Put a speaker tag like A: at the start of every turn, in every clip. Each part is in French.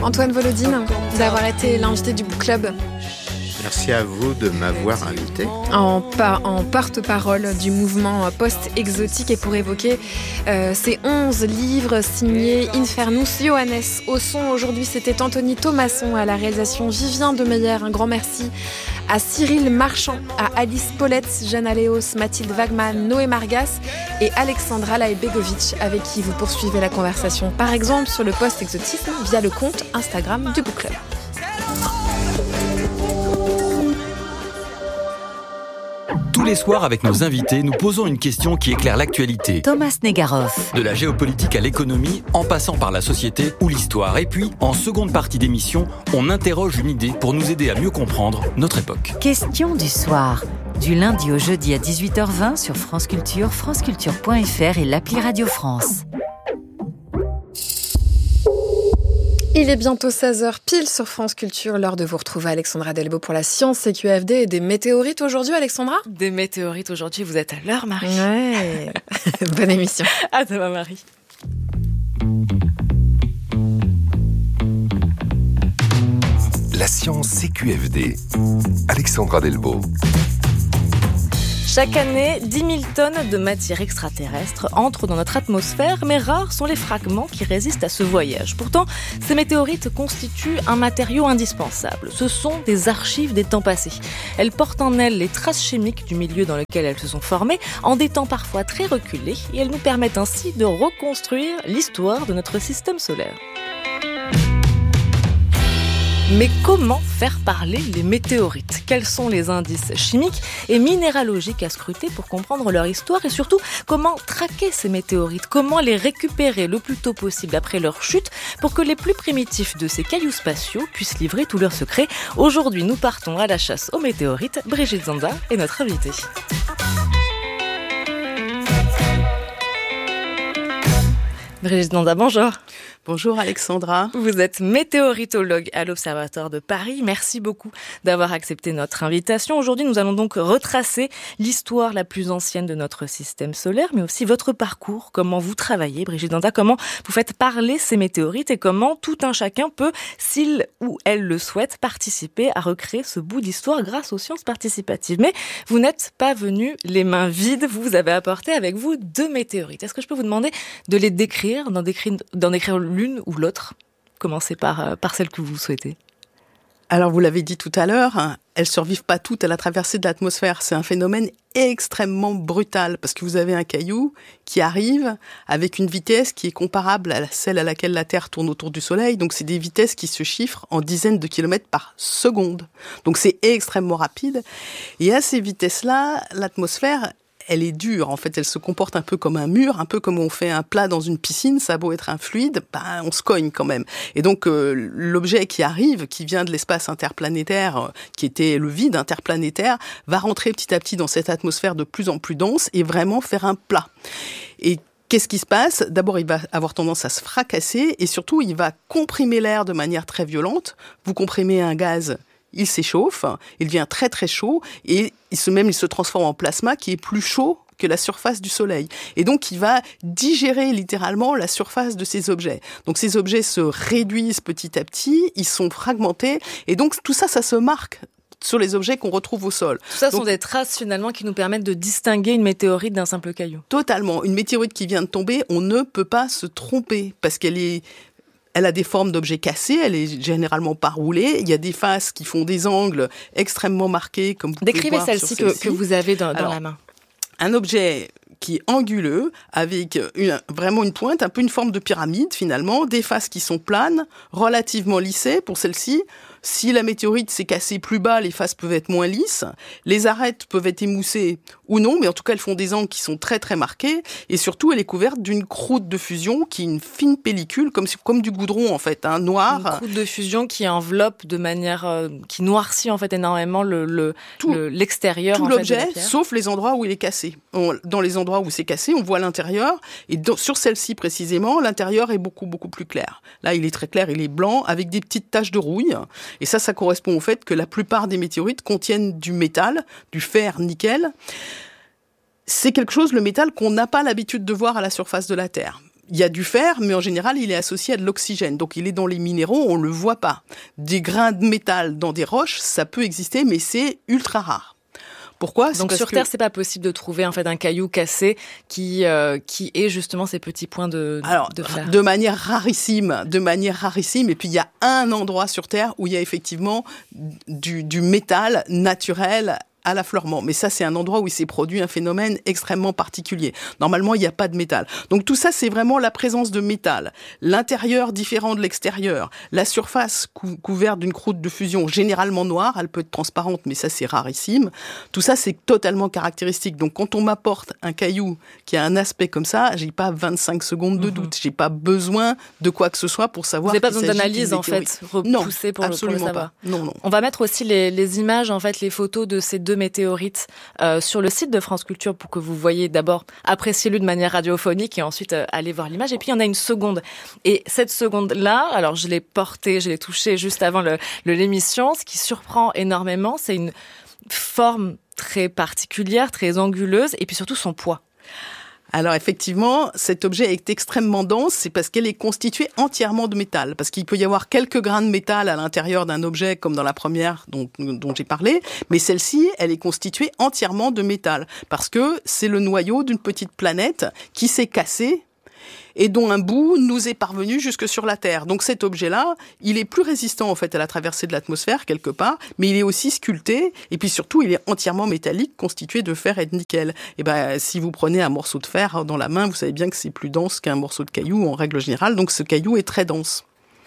A: Antoine Volodine, d'avoir été l'invité du Book Club.
B: Merci à vous de m'avoir invité.
A: En porte-parole du mouvement post-exotique et pour évoquer ces 11 livres signés Infernus, Johannes au son. Aujourd'hui, c'était Anthony Thomasson à la réalisation, Vivien Demeyer. Un grand merci à Cyril Marchand, à Alice Paulette, Jeanne Aléos, Mathilde Wagman, Noé Margas et Alexandra Laebegovic, avec qui vous poursuivez la conversation, par exemple sur le post-exotisme via le compte Instagram du Book Club.
C: Tous les soirs, avec nos invités, nous posons une question qui éclaire l'actualité.
D: Thomas Negaroff.
C: De la géopolitique à l'économie, en passant par la société ou l'histoire. Et puis, en seconde partie d'émission, on interroge une idée pour nous aider à mieux comprendre notre époque.
D: Question du soir. Du lundi au jeudi à 18h20 sur France Culture, franceculture.fr et l'appli Radio France.
A: Il est bientôt 16h pile sur France Culture, l'heure de vous retrouver Alexandra Delbo pour la science CQFD et des météorites aujourd'hui, Alexandra.
E: Des météorites aujourd'hui, vous êtes à l'heure, Marie.
A: Ouais, bonne émission.
E: À demain, Marie.
F: La science CQFD. Alexandra Delbo.
E: Chaque année, 10 000 tonnes de matière extraterrestre entrent dans notre atmosphère, mais rares sont les fragments qui résistent à ce voyage. Pourtant, ces météorites constituent un matériau indispensable. Ce sont des archives des temps passés. Elles portent en elles les traces chimiques du milieu dans lequel elles se sont formées, en des temps parfois très reculés, et elles nous permettent ainsi de reconstruire l'histoire de notre système solaire. Mais comment faire parler les météorites ? Quels sont les indices chimiques et minéralogiques à scruter pour comprendre leur histoire ? Et surtout, comment traquer ces météorites ? Comment les récupérer le plus tôt possible après leur chute pour que les plus primitifs de ces cailloux spatiaux puissent livrer tous leurs secrets ? Aujourd'hui, nous partons à la chasse aux météorites. Brigitte Zanda est notre invitée. Brigitte Zanda, bonjour.
G: Bonjour Alexandra.
E: Vous êtes météoritologue à l'Observatoire de Paris. Merci beaucoup d'avoir accepté notre invitation. Aujourd'hui, nous allons donc retracer l'histoire la plus ancienne de notre système solaire, mais aussi votre parcours, comment vous travaillez, Brigitte Zanda, comment vous faites parler ces météorites et comment tout un chacun peut, s'il ou elle le souhaite, participer à recréer ce bout d'histoire grâce aux sciences participatives. Mais vous n'êtes pas venu les mains vides, vous avez apporté avec vous 2 météorites. Est-ce que je peux vous demander de les décrire, d'en décrire l'une ou l'autre? Commencez par celle que vous souhaitez.
G: Alors, vous l'avez dit tout à l'heure, elles survivent pas toutes à la traversée de l'atmosphère. C'est un phénomène extrêmement brutal parce que vous avez un caillou qui arrive avec une vitesse qui est comparable à celle à laquelle la Terre tourne autour du Soleil. Donc, c'est des vitesses qui se chiffrent en dizaines de kilomètres par seconde. Donc, c'est extrêmement rapide. Et à ces vitesses-là, l'atmosphère, elle est dure, en fait, elle se comporte un peu comme un mur, un peu comme on fait un plat dans une piscine, ça a beau être un fluide, on se cogne quand même. Et donc, l'objet qui arrive, qui vient de l'espace interplanétaire, qui était le vide interplanétaire, va rentrer petit à petit dans cette atmosphère de plus en plus dense et vraiment faire un plat. Et qu'est-ce qui se passe ? D'abord, il va avoir tendance à se fracasser et surtout, il va comprimer l'air de manière très violente. Vous comprimez un gaz, il s'échauffe, il devient très très chaud et il se transforme en plasma qui est plus chaud que la surface du Soleil. Et donc, il va digérer littéralement la surface de ces objets. Donc, ces objets se réduisent petit à petit, ils sont fragmentés et donc tout ça, ça se marque sur les objets qu'on retrouve au sol.
E: Tout ça sont des traces finalement qui nous permettent de distinguer une météorite d'un simple caillou.
G: Totalement. Une météorite qui vient de tomber, on ne peut pas se tromper parce elle a des formes d'objets cassés, elle est généralement pas roulée. Il y a des faces qui font des angles extrêmement marqués, comme vous pouvez voir sur celle-ci.
E: Décrivez celle-ci que vous avez dans la main.
G: Un objet qui est anguleux, avec vraiment une pointe, un peu une forme de pyramide finalement, des faces qui sont planes, relativement lissées pour celle-ci. Si la météorite s'est cassée plus bas, les faces peuvent être moins lisses. Les arêtes peuvent être émoussées ou non, mais en tout cas, elles font des angles qui sont très, très marqués. Et surtout, elle est couverte d'une croûte de fusion qui est une fine pellicule, comme du goudron, en fait, noir.
E: Une croûte de fusion qui enveloppe de manière... qui noircit, en fait, énormément l'extérieur,
G: tout
E: en
G: l'objet,
E: fait, de la pierre.
G: sauf les endroits où il est cassé. Dans les endroits où c'est cassé, on voit l'intérieur. Et sur celle-ci, précisément, l'intérieur est beaucoup, beaucoup plus clair. Là, il est très clair, il est blanc, avec des petites taches de rouille. Et ça correspond au fait que la plupart des météorites contiennent du métal, du fer, nickel. C'est quelque chose, le métal, qu'on n'a pas l'habitude de voir à la surface de la Terre. Il y a du fer, mais en général, il est associé à de l'oxygène. Donc, il est dans les minéraux, on ne le voit pas. Des grains de métal dans des roches, ça peut exister, mais c'est ultra rare. Pourquoi ?
E: Donc sur Terre, c'est pas possible de trouver en fait un caillou cassé qui ait justement ces petits points de fer.
G: De manière rarissime. Et puis il y a un endroit sur Terre où il y a effectivement du métal naturel à l'affleurement. Mais ça, c'est un endroit où il s'est produit un phénomène extrêmement particulier. Normalement, il n'y a pas de métal. Donc tout ça, c'est vraiment la présence de métal. L'intérieur différent de l'extérieur. La surface couverte d'une croûte de fusion généralement noire. Elle peut être transparente, mais ça, c'est rarissime. Tout ça, c'est totalement caractéristique. Donc quand on m'apporte un caillou qui a un aspect comme ça, j'ai pas 25 secondes de doute. J'ai pas besoin de quoi que ce soit pour savoir.
E: Vous n'avez pas besoin d'analyse, en fait, repoussée pour le savoir.
G: Pas. Non.
E: On va mettre aussi les images, en fait, les photos de ces deux météorites sur le site de France Culture pour que vous voyez d'abord, appréciez-le de manière radiophonique et ensuite allez voir l'image. Et puis il y en a une seconde. Et cette seconde-là, alors je l'ai touchée juste avant l'émission. Ce qui surprend énormément, c'est une forme très particulière, très anguleuse et puis surtout son poids.
G: Alors effectivement, cet objet est extrêmement dense, c'est parce qu'elle est constituée entièrement de métal. Parce qu'il peut y avoir quelques grains de métal à l'intérieur d'un objet, comme dans la première dont j'ai parlé, mais celle-ci, elle est constituée entièrement de métal. Parce que c'est le noyau d'une petite planète qui s'est cassée et dont un bout nous est parvenu jusque sur la Terre. Donc cet objet-là, il est plus résistant en fait à la traversée de l'atmosphère quelque part, mais il est aussi sculpté, et puis surtout il est entièrement métallique, constitué de fer et de nickel. Et si vous prenez un morceau de fer dans la main, vous savez bien que c'est plus dense qu'un morceau de caillou en règle générale, donc ce caillou est très dense.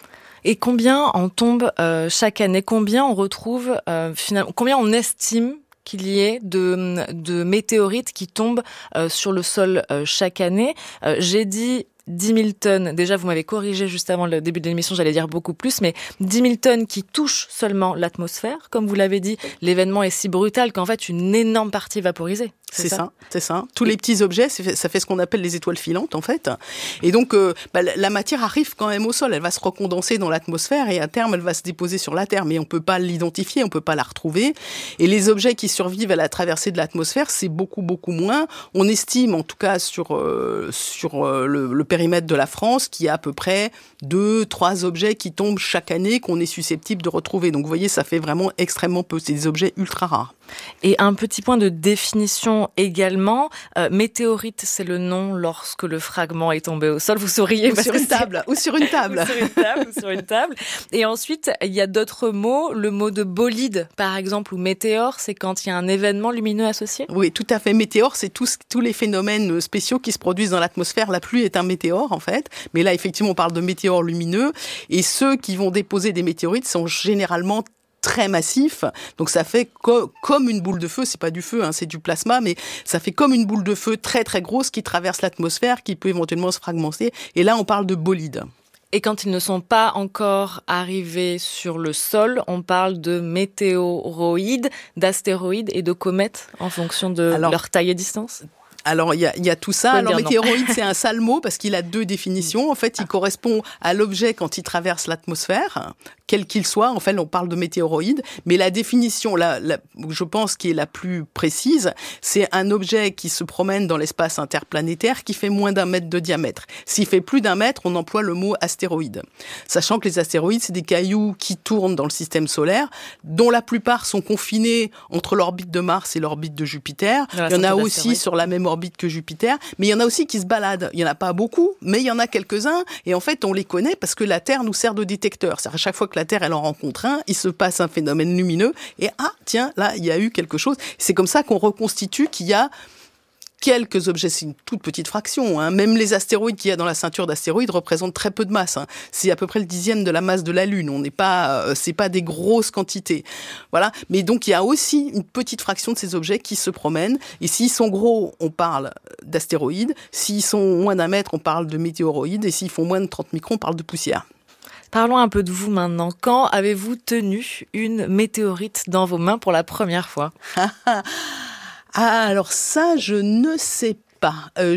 E: Et combien en tombe chaque année ? Combien on retrouve finalement ? Combien on estime qu'il y ait de météorites qui tombent sur le sol chaque année ? J'ai dit 10 000 tonnes. Déjà, vous m'avez corrigé juste avant le début de l'émission, j'allais dire beaucoup plus, mais 10 000 tonnes qui touchent seulement l'atmosphère. Comme vous l'avez dit, l'événement est si brutal qu'en fait, une énorme partie est vaporisée.
G: C'est ça. Tous les petits objets, ça fait ce qu'on appelle les étoiles filantes, en fait. Et donc, la matière arrive quand même au sol. Elle va se recondenser dans l'atmosphère et à terme, elle va se déposer sur la Terre. Mais on peut pas l'identifier, on peut pas la retrouver. Et les objets qui survivent à la traversée de l'atmosphère, c'est beaucoup, beaucoup moins. On estime, en tout cas, sur le périmètre de la France, qu'il y a à peu près 2-3 objets qui tombent chaque année qu'on est susceptible de retrouver. Donc, vous voyez, ça fait vraiment extrêmement peu. C'est des objets ultra rares.
E: Et un petit point de définition également, météorite, c'est le nom lorsque le fragment est tombé au sol. Vous souriez
G: ou sur une table.
E: Et ensuite, il y a d'autres mots. Le mot de bolide, par exemple, ou météore, c'est quand il y a un événement lumineux associé.
G: Oui, tout à fait. Météore, c'est tous les phénomènes spéciaux qui se produisent dans l'atmosphère. La pluie est un météore, en fait. Mais là, effectivement, on parle de météores lumineux. Et ceux qui vont déposer des météorites sont généralement très massif, donc ça fait comme une boule de feu, c'est pas du feu, c'est du plasma, mais ça fait comme une boule de feu très très grosse qui traverse l'atmosphère, qui peut éventuellement se fragmenter, et là on parle de bolide.
E: Et quand ils ne sont pas encore arrivés sur le sol, on parle de météoroïdes, d'astéroïdes et de comètes en fonction de leur taille et distance ?
G: Alors, il y a tout ça. Alors, météoroïde, c'est un sale mot parce qu'il a 2 définitions. En fait, il correspond à l'objet quand il traverse l'atmosphère, quel qu'il soit. En fait, on parle de météoroïde. Mais la définition, je pense, qui est la plus précise, c'est un objet qui se promène dans l'espace interplanétaire qui fait moins d'1 mètre de diamètre. S'il fait plus d'1 mètre, on emploie le mot astéroïde. Sachant que les astéroïdes, c'est des cailloux qui tournent dans le système solaire, dont la plupart sont confinés entre l'orbite de Mars et l'orbite de Jupiter. Il y en a aussi sur la même orbite que Jupiter, mais il y en a aussi qui se baladent. Il n'y en a pas beaucoup, mais il y en a quelques-uns, et en fait, on les connaît parce que la Terre nous sert de détecteur. C'est-à-dire, à chaque fois que la Terre, elle en rencontre un, il se passe un phénomène lumineux, et tiens, là, il y a eu quelque chose. C'est comme ça qu'on reconstitue qu'il y a quelques objets, c'est une toute petite fraction. Même les astéroïdes qu'il y a dans la ceinture d'astéroïdes représentent très peu de masse. C'est à peu près le 10e de la masse de la Lune. On n'est pas, c'est pas des grosses quantités. Voilà. Mais donc il y a aussi une petite fraction de ces objets qui se promènent. Et s'ils sont gros, on parle d'astéroïdes. S'ils sont moins d'1 mètre, on parle de météoroïdes. Et s'ils font moins de 30 microns, on parle de poussière.
E: Parlons un peu de vous maintenant. Quand avez-vous tenu une météorite dans vos mains pour la première fois ?
G: Alors ça, je ne sais pas. Je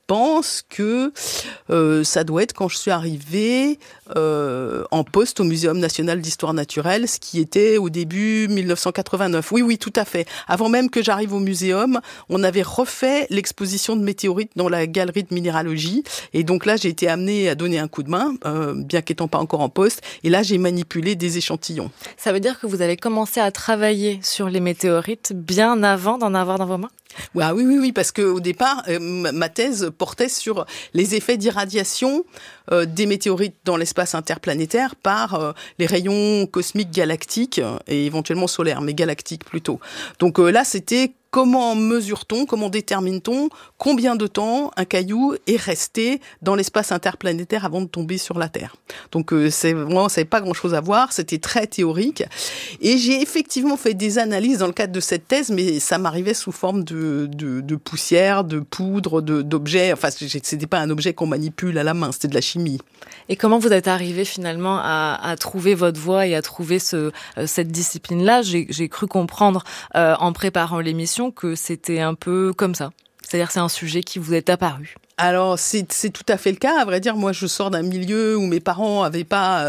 G: pense que ça doit être quand je suis arrivée en poste au Muséum national d'histoire naturelle, ce qui était au début 1989. Oui, tout à fait. Avant même que j'arrive au muséum, on avait refait l'exposition de météorites dans la galerie de minéralogie. Et donc là, j'ai été amenée à donner un coup de main, bien qu'étant pas encore en poste. Et là, j'ai manipulé des échantillons.
E: Ça veut dire que vous avez commencé à travailler sur les météorites bien avant d'en avoir dans vos mains ?
G: Oui, parce que au départ, ma thèse portait sur les effets d'irradiation des météorites dans l'espace interplanétaire par les rayons cosmiques galactiques et éventuellement solaires, mais galactiques plutôt. Donc là, c'était comment mesure-t-on, comment détermine-t-on combien de temps un caillou est resté dans l'espace interplanétaire avant de tomber sur la Terre. Donc c'est vraiment, ça n'avait pas grand-chose à voir, c'était très théorique. Et j'ai effectivement fait des analyses dans le cadre de cette thèse, mais ça m'arrivait sous forme de poussière, de poudre, d'objets. Enfin, c'était pas un objet qu'on manipule à la main, c'était de la chimie.
E: Et comment vous êtes arrivé finalement à trouver votre voie et à trouver cette discipline-là ? J'ai cru comprendre en préparant l'émission que c'était un peu comme ça. C'est-à-dire c'est un sujet qui vous est apparu.
G: Alors, c'est tout à fait le cas. À vrai dire, moi, je sors d'un milieu où mes parents avaient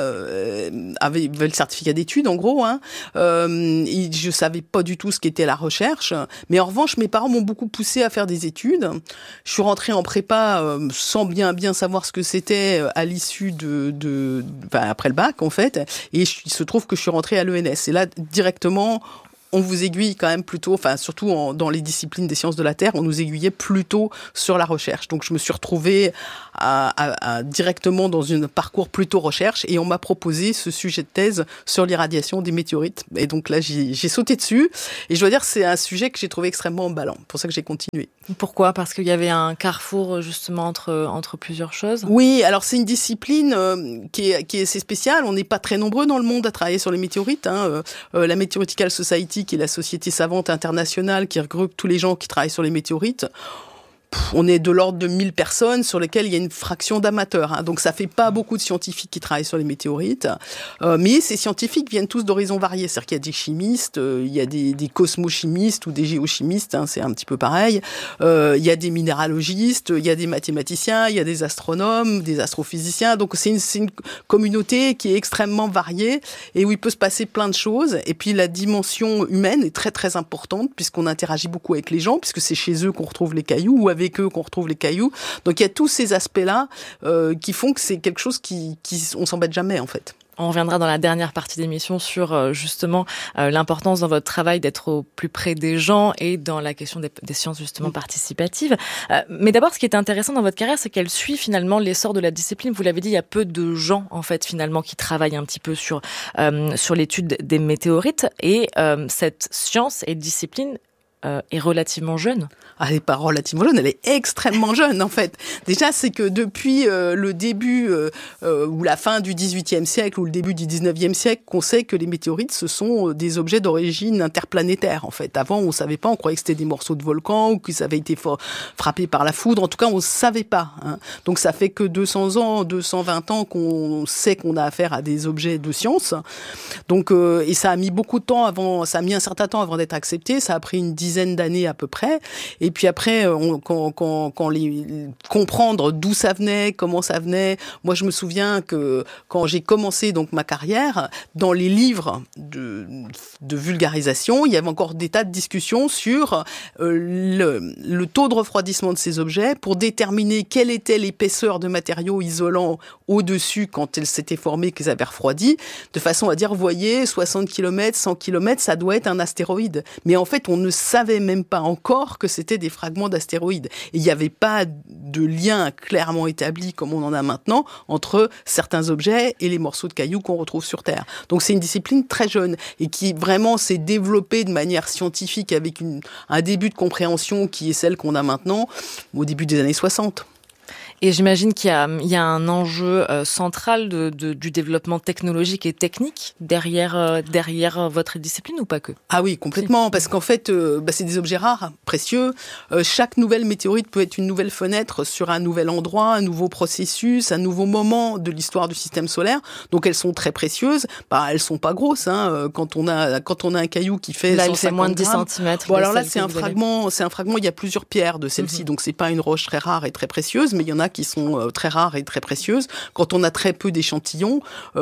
G: le certificat d'études, en gros. Je savais pas du tout ce qu'était la recherche. Mais en revanche, mes parents m'ont beaucoup poussé à faire des études. Je suis rentrée en prépa sans bien savoir ce que c'était à l'issue après le bac, en fait. Et il se trouve que je suis rentrée à l'ENS. Et là, directement, on vous aiguille quand même plutôt, surtout dans les disciplines des sciences de la Terre, on nous aiguillait plutôt sur la recherche. Donc je me suis retrouvée directement dans un parcours plutôt recherche et on m'a proposé ce sujet de thèse sur l'irradiation des météorites. Et donc là, j'ai sauté dessus et je dois dire c'est un sujet que j'ai trouvé extrêmement emballant. C'est pour ça que j'ai continué.
E: Pourquoi ? Parce qu'il y avait un carrefour justement entre plusieurs choses ?
G: Oui, alors c'est une discipline qui est assez spéciale. On n'est pas très nombreux dans le monde à travailler sur les météorites. La Meteoritical Society, qui est la société savante internationale qui regroupe tous les gens qui travaillent sur les météorites, on est de l'ordre de 1000 personnes sur lesquelles il y a une fraction d'amateurs. Donc ça fait pas beaucoup de scientifiques qui travaillent sur les météorites. Mais ces scientifiques viennent tous d'horizons variés. C'est-à-dire qu'il y a des chimistes, il y a des cosmochimistes ou des géochimistes, c'est un petit peu pareil. Il y a des minéralogistes, il y a des mathématiciens, il y a des astronomes, des astrophysiciens. Donc c'est une communauté qui est extrêmement variée et où il peut se passer plein de choses. Et puis la dimension humaine est très très importante puisqu'on interagit beaucoup avec les gens, puisque c'est chez eux qu'on retrouve les cailloux ou avec eux qu'on retrouve les cailloux. Donc il y a tous ces aspects-là qui font que c'est quelque chose on s'embête jamais en fait.
E: On reviendra dans la dernière partie d'émission sur justement l'importance dans votre travail d'être au plus près des gens et dans la question des sciences justement participatives. Mais d'abord, ce qui est intéressant dans votre carrière, c'est qu'elle suit finalement l'essor de la discipline. Vous l'avez dit, il y a peu de gens en fait finalement qui travaillent un petit peu sur l'étude des météorites et cette science et discipline est relativement jeune.
G: Elle n'est pas relativement jeune, elle est extrêmement jeune en fait. Déjà, c'est que depuis le début ou la fin du XVIIIe siècle ou le début du XIXe siècle, qu'on sait que les météorites, ce sont des objets d'origine interplanétaire en fait. Avant, on ne savait pas, on croyait que c'était des morceaux de volcan ou qu'ils avaient été frappés par la foudre. En tout cas, on ne savait pas. Donc ça fait que 200 ans, 220 ans qu'on sait qu'on a affaire à des objets de science. Donc, et ça a mis beaucoup de temps ça a mis un certain temps avant d'être accepté. Ça a pris une dizaine d'années à peu près. Et puis après, comprendre d'où ça venait, comment ça venait. Moi, je me souviens que quand j'ai commencé donc ma carrière, dans les livres de vulgarisation, il y avait encore des tas de discussions sur le taux de refroidissement de ces objets pour déterminer quelle était l'épaisseur de matériaux isolants au-dessus quand elles s'étaient formées, qu'ils avaient refroidi, de façon à dire, vous voyez, 60 km, 100 km, ça doit être un astéroïde. Mais en fait, on ne savait même pas encore que c'était des fragments d'astéroïdes. Et il n'y avait pas de lien clairement établi, comme on en a maintenant, entre certains objets et les morceaux de cailloux qu'on retrouve sur Terre. Donc c'est une discipline très jeune et qui vraiment s'est développée de manière scientifique avec un début de compréhension qui est celle qu'on a maintenant au début des années 60.
E: Et j'imagine qu'il y a un enjeu central du développement technologique et technique derrière votre discipline ou pas que ?
G: Ah oui, complètement, parce qu'en fait, c'est des objets rares, précieux. Chaque nouvelle météorite peut être une nouvelle fenêtre sur un nouvel endroit, un nouveau processus, un nouveau moment de l'histoire du système solaire. Donc elles sont très précieuses. Elles sont pas grosses. Quand on a un caillou qui fait 150
E: là, elle fait moins de 10
G: grammes.
E: cm.
G: Bon, alors là, c'est un fragment. Il y a plusieurs pierres de celle-ci, donc c'est pas une roche très rare et très précieuse, mais il y en a qui sont très rares et très précieuses. Quand on a très peu d'échantillons,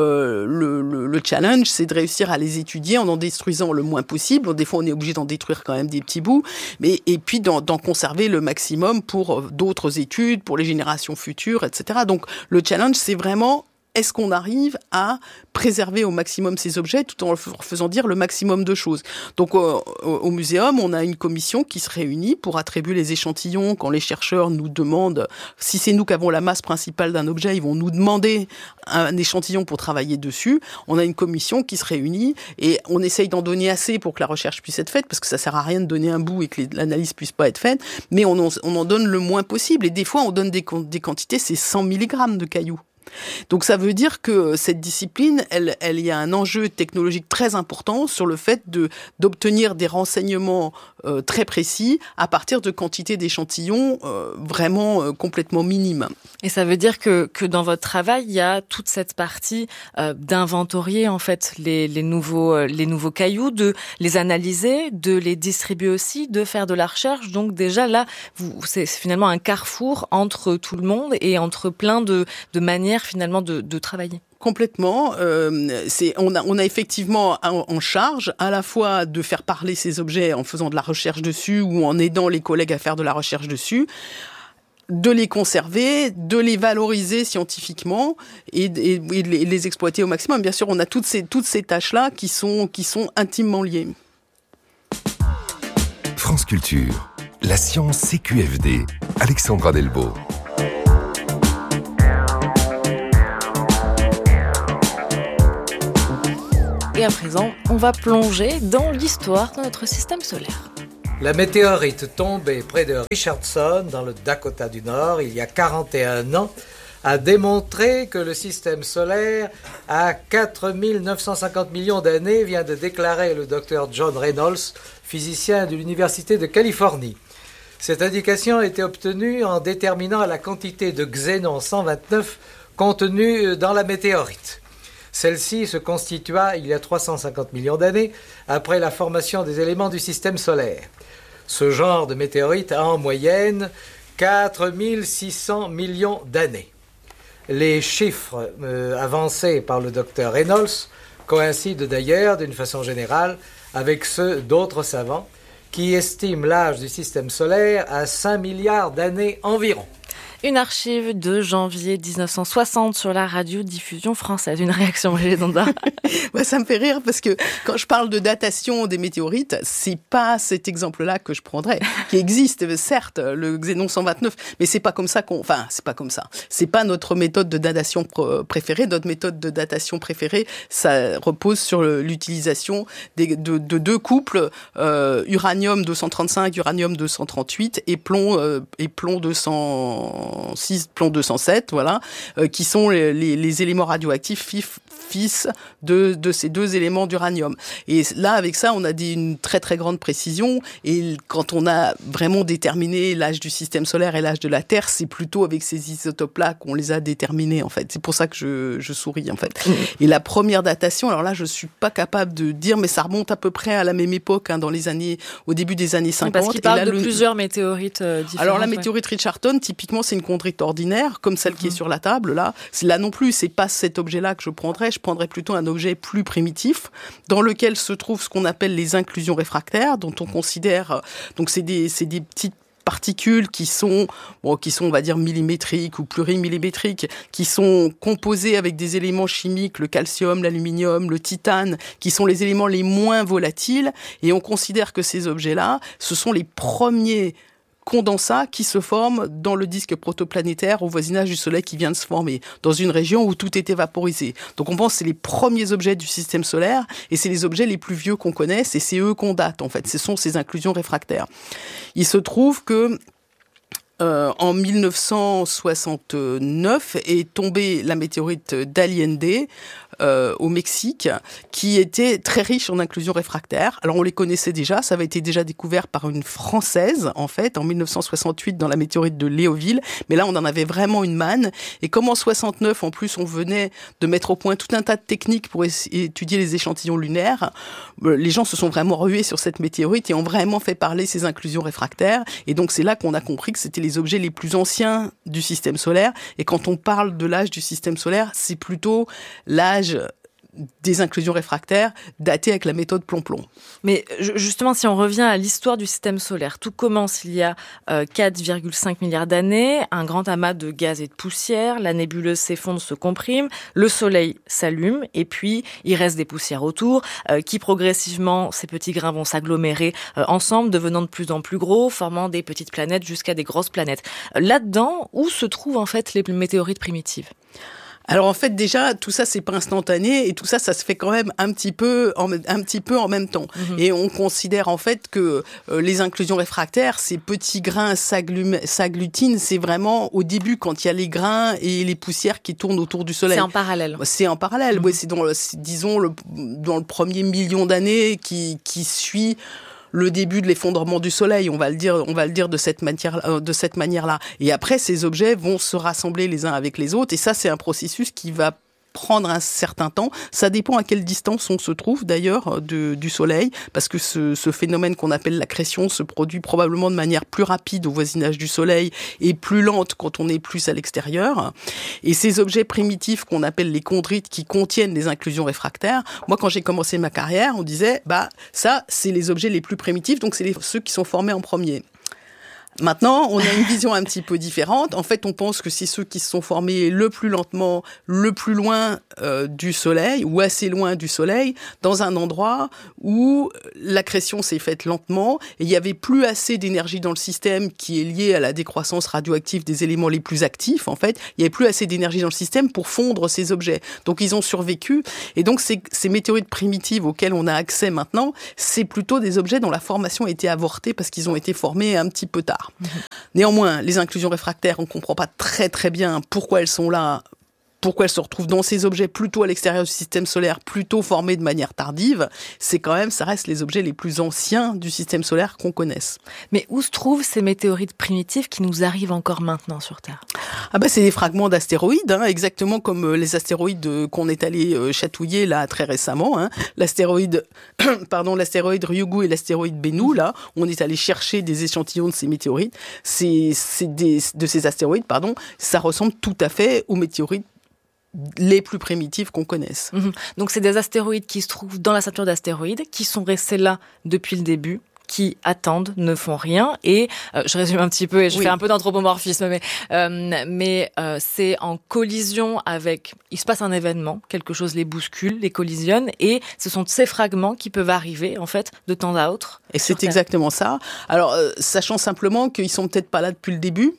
G: le challenge, c'est de réussir à les étudier en détruisant le moins possible. Des fois, on est obligé d'en détruire quand même des petits bouts, et puis d'en conserver le maximum pour d'autres études, pour les générations futures, etc. Donc, le challenge, c'est vraiment: est-ce qu'on arrive à préserver au maximum ces objets tout en leur faisant dire le maximum de choses? Donc au muséum, on a une commission qui se réunit pour attribuer les échantillons. Quand les chercheurs nous demandent, si c'est nous qui avons la masse principale d'un objet, ils vont nous demander un échantillon pour travailler dessus. On a une commission qui se réunit et on essaye d'en donner assez pour que la recherche puisse être faite, parce que ça sert à rien de donner un bout et que l'analyse puisse pas être faite, mais on en donne le moins possible. Et des fois, on donne des quantités, c'est 100 mg de cailloux. Donc ça veut dire que cette discipline, il y a un enjeu technologique très important sur le fait d'obtenir des renseignements très précis à partir de quantités d'échantillons vraiment complètement minimes.
E: Et ça veut dire que dans votre travail, il y a toute cette partie d'inventorier en fait les nouveaux cailloux, de les analyser, de les distribuer aussi, de faire de la recherche. Donc déjà là, c'est finalement un carrefour entre tout le monde et entre plein de manières finalement de travailler.
G: Complètement. On a effectivement en charge à la fois de faire parler ces objets en faisant de la recherche dessus ou en aidant les collègues à faire de la recherche dessus, de les conserver, de les valoriser scientifiquement et de les exploiter au maximum. Bien sûr, on a toutes ces tâches-là qui sont intimement liées.
F: France Culture, la science CQFD, Alexandra Delbo.
E: Et à présent, on va plonger dans l'histoire de notre système solaire.
H: La météorite tombée près de Richardson, dans le Dakota du Nord, il y a 41 ans, a démontré que le système solaire, à 4 950 millions d'années, vient de déclarer le docteur John Reynolds, physicien de l'Université de Californie. Cette indication a été obtenue en déterminant la quantité de xénon 129 contenue dans la météorite. Celle-ci se constitua il y a 350 millions d'années après la formation des éléments du système solaire. Ce genre de météorite a en moyenne 4 600 millions d'années. Les chiffres avancés par le docteur Reynolds coïncident d'ailleurs d'une façon générale avec ceux d'autres savants qui estiment l'âge du système solaire à 5 milliards d'années environ.
E: Une archive de janvier 1960 sur la radiodiffusion française. Une réaction, Brigitte Dondat?
G: Ça me fait rire parce que quand je parle de datation des météorites, c'est pas cet exemple-là que je prendrais, qui existe, certes, le xénon 129, mais c'est pas comme ça c'est pas comme ça. C'est pas notre méthode de datation préférée. Notre méthode de datation préférée, ça repose sur l'utilisation de deux couples, uranium 235, uranium 238 et plomb 206, plomb 207, voilà, qui sont les éléments radioactifs fils de ces deux éléments d'uranium. Et là, avec ça, on a une très très grande précision. Et quand on a vraiment déterminé l'âge du système solaire et l'âge de la Terre, c'est plutôt avec ces isotopes-là qu'on les a déterminés, en fait. C'est pour ça que je souris, en fait. Et la première datation, alors là, je suis pas capable de dire, mais ça remonte à peu près à la même époque, au début des années 50.
E: Parce qu'il parle de plusieurs météorites différentes.
G: Alors la météorite Richardson, typiquement, c'est une chondrite ordinaire, comme celle qui est sur la table, là. Là non plus, c'est pas cet objet-là que je prendrais. Je prendrais plutôt un objet plus primitif, dans lequel se trouvent ce qu'on appelle les inclusions réfractaires, dont on considère, donc c'est des petites particules qui sont, on va dire, millimétriques ou plurimillimétriques, qui sont composées avec des éléments chimiques, le calcium, l'aluminium, le titane, qui sont les éléments les moins volatiles, et on considère que ces objets-là, ce sont les premiers condensats qui se forment dans le disque protoplanétaire au voisinage du Soleil qui vient de se former, dans une région où tout était vaporisé. Donc on pense que c'est les premiers objets du système solaire et c'est les objets les plus vieux qu'on connaisse et c'est eux qu'on date en fait. Ce sont ces inclusions réfractaires. Il se trouve que en 1969 est tombée la météorite d'Allende au Mexique, qui était très riche en inclusion réfractaire. Alors on les connaissait déjà, ça avait été déjà découvert par une Française, en fait, en 1968 dans la météorite de Léoville, mais là on en avait vraiment une manne, et comme en 69 en plus on venait de mettre au point tout un tas de techniques pour étudier les échantillons lunaires, les gens se sont vraiment rués sur cette météorite et ont vraiment fait parler ces inclusions réfractaires, et donc c'est là qu'on a compris que c'était les objets les plus anciens du système solaire, et quand on parle de l'âge du système solaire, c'est plutôt l'âge des inclusions réfractaires datées avec la méthode plomb-plomb.
E: Mais justement, si on revient à l'histoire du système solaire, tout commence il y a 4,5 milliards d'années, un grand amas de gaz et de poussière, la nébuleuse s'effondre, se comprime, le soleil s'allume, et puis il reste des poussières autour, qui progressivement, ces petits grains vont s'agglomérer ensemble, devenant de plus en plus gros, formant des petites planètes jusqu'à des grosses planètes. Là-dedans, où se trouvent en fait les météorites primitives ?
G: Alors en fait déjà tout ça c'est pas instantané et tout ça se fait quand même un petit peu en même temps. Et on considère en fait que les inclusions réfractaires, ces petits grains s'agglutinent, c'est vraiment au début quand il y a les grains et les poussières qui tournent autour du soleil.
E: C'est en parallèle.
G: C'est en parallèle. Oui, c'est dans le premier million d'années qui suit le début de l'effondrement du soleil, on va le dire de cette manière-là. Et après, ces objets vont se rassembler les uns avec les autres. Et ça, c'est un processus qui va prendre un certain temps. Ça dépend à quelle distance on se trouve d'ailleurs du soleil, parce que ce phénomène qu'on appelle l'accrétion se produit probablement de manière plus rapide au voisinage du soleil et plus lente quand on est plus à l'extérieur. Et ces objets primitifs qu'on appelle les chondrites qui contiennent des inclusions réfractaires, moi quand j'ai commencé ma carrière, on disait ça c'est les objets les plus primitifs, donc c'est ceux qui sont formés en premier. Maintenant, on a une vision un petit peu différente. En fait, on pense que c'est ceux qui se sont formés le plus lentement, le plus loin du Soleil, ou assez loin du Soleil, dans un endroit où l'accrétion s'est faite lentement, et il n'y avait plus assez d'énergie dans le système qui est liée à la décroissance radioactive des éléments les plus actifs. En fait, il n'y avait plus assez d'énergie dans le système pour fondre ces objets. Donc, ils ont survécu. Et donc, ces météorites primitives auxquelles on a accès maintenant, c'est plutôt des objets dont la formation a été avortée parce qu'ils ont été formés un petit peu tard. Néanmoins, les inclusions réfractaires, on ne comprend pas très très bien pourquoi elles sont là, pourquoi elles se retrouvent dans ces objets plutôt à l'extérieur du système solaire, plutôt formés de manière tardive. Ça reste les objets les plus anciens du système solaire qu'on connaisse.
E: Mais où se trouvent ces météorites primitives qui nous arrivent encore maintenant sur Terre ?
G: C'est des fragments d'astéroïdes, exactement comme les astéroïdes qu'on est allé chatouiller là très récemment. L'astéroïde Ryugu et l'astéroïde Bennu, là, on est allé chercher des échantillons de ces météorites. De ces astéroïdes, ça ressemble tout à fait aux météorites les plus primitives qu'on connaisse.
E: Donc c'est des astéroïdes qui se trouvent dans la ceinture d'astéroïdes, qui sont restés là depuis le début, qui attendent, ne font rien, et je résume un petit peu et je fais un peu d'anthropomorphisme, mais c'est en collision avec, il se passe un événement, quelque chose les bouscule, les collisionne, et ce sont ces fragments qui peuvent arriver en fait de temps à autre.
G: Et c'est exactement ça. Alors, sachant simplement qu'ils sont peut-être pas là depuis le début.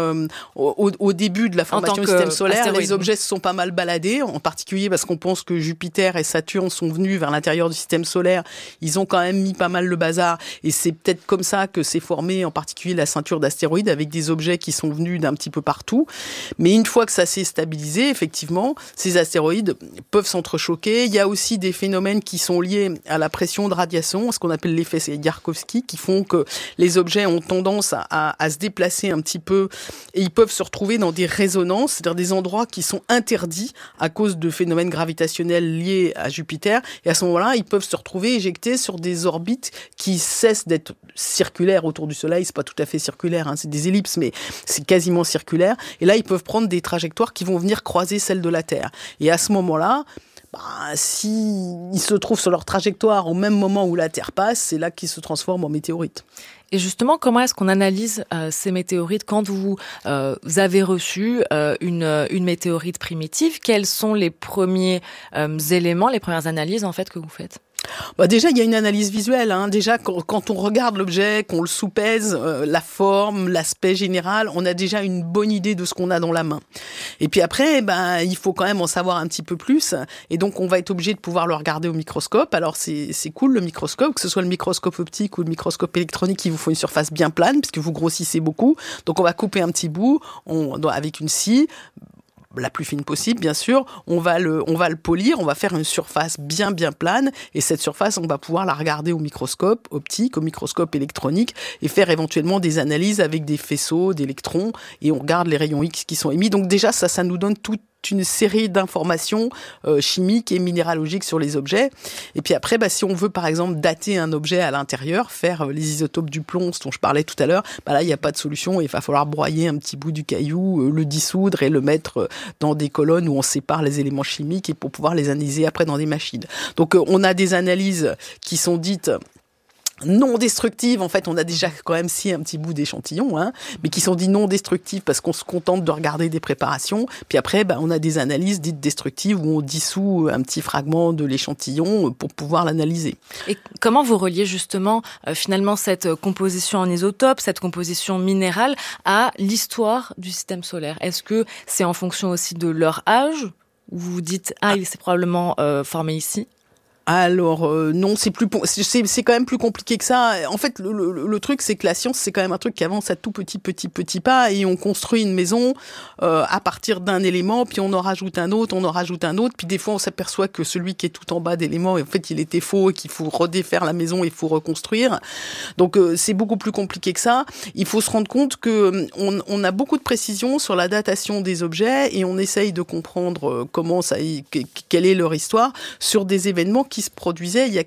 G: Au début de la formation du système solaire, les objets se sont pas mal baladés, en particulier parce qu'on pense que Jupiter et Saturne sont venus vers l'intérieur du système solaire. Ils ont quand même mis pas mal le bazar. Et c'est peut-être comme ça que s'est formée en particulier la ceinture d'astéroïdes avec des objets qui sont venus d'un petit peu partout. Mais une fois que ça s'est stabilisé, effectivement, ces astéroïdes peuvent s'entrechoquer. Il y a aussi des phénomènes qui sont liés à la pression de radiation, ce qu'on appelle l'effet Yarkovsky, qui font que les objets ont tendance à se déplacer un petit peu et ils peuvent se retrouver dans des résonances, c'est-à-dire des endroits qui sont interdits à cause de phénomènes gravitationnels liés à Jupiter. Et à ce moment-là, ils peuvent se retrouver éjectés sur des orbites qui cessent d'être circulaires autour du Soleil. C'est pas tout à fait circulaire, c'est des ellipses, mais c'est quasiment circulaire. Et là, ils peuvent prendre des trajectoires qui vont venir croiser celles de la Terre. Et à ce moment-là, s'ils se trouvent sur leur trajectoire au même moment où la Terre passe, c'est là qu'ils se transforment en météorites.
E: Et justement, comment est-ce qu'on analyse ces météorites quand vous avez reçu une météorite primitive? Quels sont les premiers éléments, les premières analyses en fait que vous faites?
G: Déjà, il y a une analyse visuelle. Déjà, quand on regarde l'objet, qu'on le soupèse, la forme, l'aspect général, on a déjà une bonne idée de ce qu'on a dans la main. Et puis après, il faut quand même en savoir un petit peu plus. Et donc, on va être obligé de pouvoir le regarder au microscope. Alors, c'est cool, le microscope, que ce soit le microscope optique ou le microscope électronique, il vous faut une surface bien plane, puisque vous grossissez beaucoup. Donc, on va couper un petit bout avec une scie, la plus fine possible, bien sûr. On va le polir, on va faire une surface bien plane, et cette surface, on va pouvoir la regarder au microscope optique, au microscope électronique, et faire éventuellement des analyses avec des faisceaux d'électrons, et on regarde les rayons X qui sont émis. Donc déjà, ça nous donne toute une série d'informations chimiques et minéralogiques sur les objets. Et puis après, si on veut par exemple dater un objet à l'intérieur, faire les isotopes du plomb dont je parlais tout à l'heure, là il n'y a pas de solution, il va falloir broyer un petit bout du caillou, le dissoudre et le mettre dans des colonnes où on sépare les éléments chimiques et pour pouvoir les analyser après dans des machines. Donc on a des analyses qui sont dites non destructives. En fait, on a déjà quand même scié un petit bout d'échantillon, mais qui sont dit non destructives parce qu'on se contente de regarder des préparations. Puis après, on a des analyses dites destructives où on dissout un petit fragment de l'échantillon pour pouvoir l'analyser.
E: Et comment vous reliez justement finalement cette composition en isotope, cette composition minérale à l'histoire du système solaire? Est-ce que c'est en fonction aussi de leur âge, où vous vous dites il s'est probablement formé ici?
G: Alors non, c'est quand même plus compliqué que ça. En fait, le truc, c'est que la science, c'est quand même un truc qui avance à tout petit pas, et on construit une maison à partir d'un élément, puis on en rajoute un autre, puis des fois on s'aperçoit que celui qui est tout en bas d'élément, en fait, il était faux et qu'il faut redéfaire la maison, il faut reconstruire. Donc c'est beaucoup plus compliqué que ça. Il faut se rendre compte que on a beaucoup de précision sur la datation des objets, et on essaye de comprendre quelle est leur histoire sur des événements qui se produisait il y a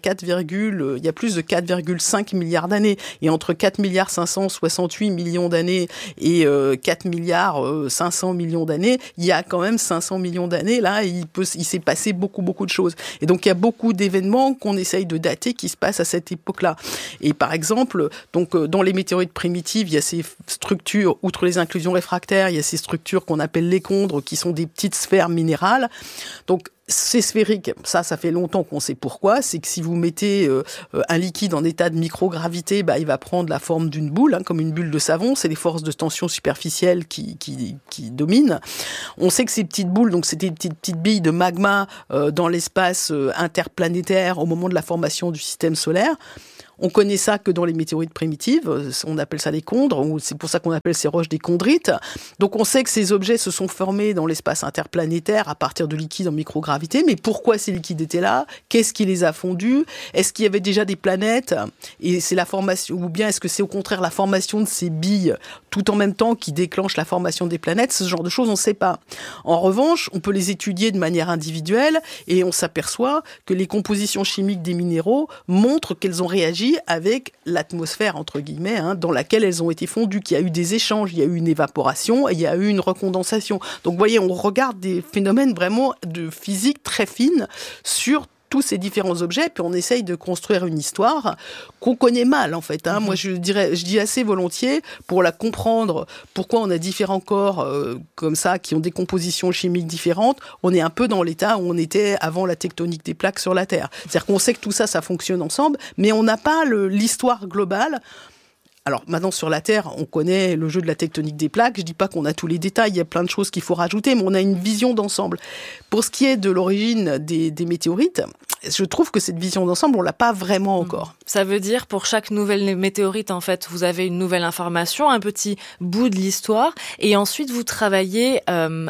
G: plus de 4,5 milliards d'années. Et entre 4 milliards 568 millions d'années et 4 milliards 500 millions d'années, il y a quand même 500 millions d'années. Là, il s'est passé beaucoup de choses. Et donc, il y a beaucoup d'événements qu'on essaye de dater qui se passent à cette époque-là. Et par exemple, dans les météorites primitives, il y a ces structures, outre les inclusions réfractaires, il y a ces structures qu'on appelle les chondres, qui sont des petites sphères minérales. Donc, c'est sphérique, ça fait longtemps qu'on sait pourquoi. C'est que si vous mettez un liquide en état de microgravité, il va prendre la forme d'une boule, comme une bulle de savon. C'est les forces de tension superficielle qui dominent. On sait que ces petites boules, donc c'était des petites billes de magma dans l'espace interplanétaire au moment de la formation du système solaire. On connaît ça que dans les météorites primitives, on appelle ça les chondres, ou c'est pour ça qu'on appelle ces roches des chondrites. Donc on sait que ces objets se sont formés dans l'espace interplanétaire à partir de liquides en microgravité, mais pourquoi ces liquides étaient là? Qu'est-ce qui les a fondus? Est-ce qu'il y avait déjà des planètes? Et c'est la formation, ou bien est-ce que c'est au contraire la formation de ces billes tout en même temps qui déclenche la formation des planètes? Ce genre de choses, on ne sait pas. En revanche, on peut les étudier de manière individuelle et on s'aperçoit que les compositions chimiques des minéraux montrent qu'elles ont réagi avec l'atmosphère, entre guillemets, dans laquelle elles ont été fondues, qu'il y a eu des échanges, il y a eu une évaporation et il y a eu une recondensation. Donc, vous voyez, on regarde des phénomènes vraiment de physique très fine sur tous ces différents objets, puis on essaye de construire une histoire qu'on connaît mal, en fait. Moi, je dis assez volontiers, pour la comprendre, pourquoi on a différents corps comme ça, qui ont des compositions chimiques différentes, on est un peu dans l'état où on était avant la tectonique des plaques sur la Terre. C'est-à-dire qu'on sait que tout ça fonctionne ensemble, mais on n'a pas l'histoire globale. Alors maintenant, sur la Terre, on connaît le jeu de la tectonique des plaques. Je dis pas qu'on a tous les détails, il y a plein de choses qu'il faut rajouter, mais on a une vision d'ensemble. Pour ce qui est de l'origine des météorites, je trouve que cette vision d'ensemble, on l'a pas vraiment encore.
E: Ça veut dire, pour chaque nouvelle météorite, en fait, vous avez une nouvelle information, un petit bout de l'histoire, et ensuite vous travaillez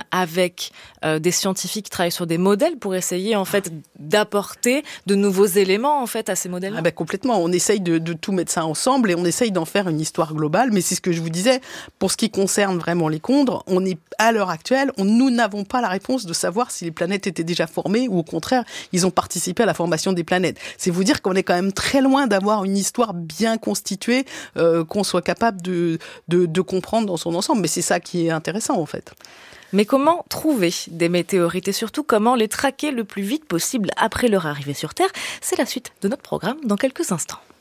E: avec des scientifiques qui travaillent sur des modèles pour essayer, en fait, d'apporter de nouveaux éléments, en fait, à ces modèles-là.
G: Complètement. On essaye de tout mettre ça ensemble et on essaye d'en faire une histoire globale. Mais c'est ce que je vous disais, pour ce qui concerne vraiment les chondres, on est, à l'heure actuelle, nous n'avons pas la réponse de savoir si les planètes étaient déjà formées ou au contraire, ils ont participé à la formation des planètes. C'est vous dire qu'on est quand même très loin d'avoir une histoire bien constituée, qu'on soit capable de comprendre dans son ensemble. Mais c'est ça qui est intéressant, en fait.
E: Mais comment trouver des météorites et surtout comment les traquer le plus vite possible après leur arrivée sur Terre? C'est la suite de notre programme dans quelques instants.